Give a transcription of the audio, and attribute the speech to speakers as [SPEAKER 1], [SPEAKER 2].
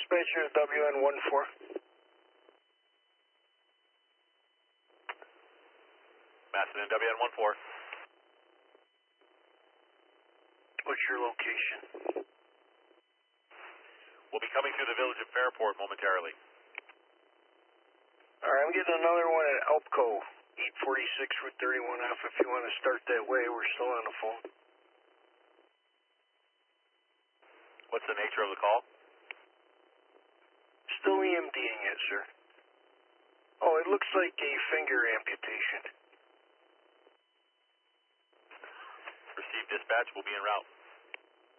[SPEAKER 1] Dispatcher WN14.
[SPEAKER 2] Macedon WN14.
[SPEAKER 1] What's your location?
[SPEAKER 2] We'll be coming through the village of Fairport momentarily.
[SPEAKER 1] Alright, I'm getting another one at Elpco, 846 Route 31F. If you want to start that way, we're still on the phone.
[SPEAKER 2] What's the nature of the call?
[SPEAKER 1] Still EMDing it, sir. Oh, it looks like a finger amputation.
[SPEAKER 2] Received dispatch, we'll be en route.